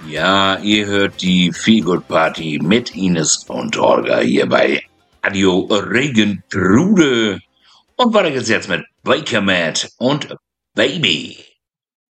Ja, ihr hört die Feelgood Party mit Ines und Holger hier bei Radio Regentrude. Und weiter geht's jetzt mit Baker Matt und Baby.